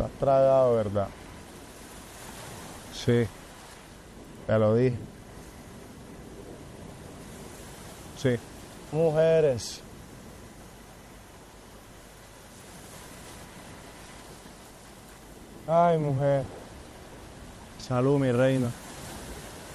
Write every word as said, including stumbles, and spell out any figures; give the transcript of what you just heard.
Estás tragado, ¿verdad? Sí. Te lo dije. Sí. Mujeres. Ay, mujer. Salud, mi reina.